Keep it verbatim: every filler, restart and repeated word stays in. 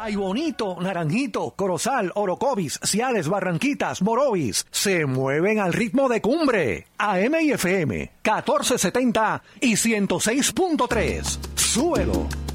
Ay, Bonito, Naranjito, Corozal, Orocovis, Ciales, Barranquitas, Morovis, se mueven al ritmo de Cumbre. A M y F M, catorce setenta y ciento seis punto tres. Súbelo.